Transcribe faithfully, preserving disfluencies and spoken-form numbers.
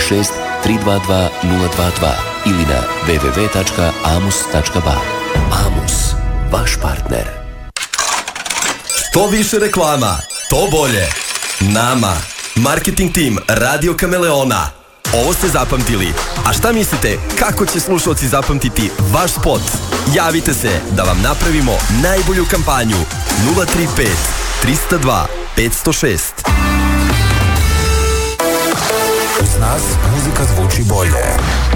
šest tri dva dva nula dva dva ili na w w w tačka amus tačka ba. Amus, vaš partner. Što više reklama, to bolje. Nama, marketing tim Radio Kameleona. Ovo ste zapamtili. A šta mislite, kako će slušalci zapamtiti vaš spot? Javite se da vam napravimo najbolju kampanju. nula tri pet tri zero dva pet zero šest. Uz nas muzika zvuči bolje.